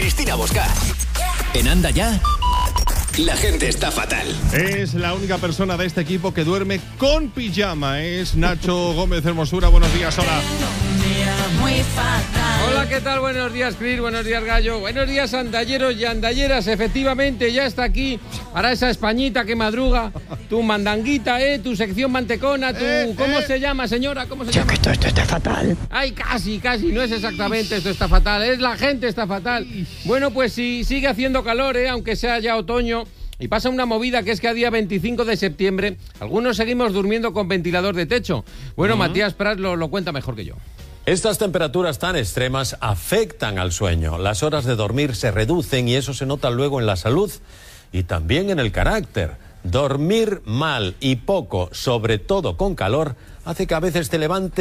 Cristina Bosca. En Anda Ya, la gente está fatal. Es la única persona de este equipo que duerme con pijama. Es Nacho Gómez Hermosura. Buenos días, hola. Muy fatal. Hola, ¿qué tal? Buenos días, Cris. Buenos días, Gallo. Buenos días, andalleros y andalleras. Efectivamente, ya está aquí para esa Españita que madruga. Tu mandanguita, tu sección mantecona, ¿cómo se llama, señora? ¿Cómo se llama? Esto está fatal. Ay, casi. No es exactamente esto está fatal. Es la gente está fatal. Bueno, pues sí, sigue haciendo calor, aunque sea ya otoño. Y pasa una movida que es que a día 25 de septiembre algunos seguimos durmiendo con ventilador de techo. Bueno, Matías Prats lo cuenta mejor que yo. Estas temperaturas tan extremas afectan al sueño. Las horas de dormir se reducen y eso se nota luego en la salud y también en el carácter. Dormir mal y poco, sobre todo con calor, hace que a veces te levantes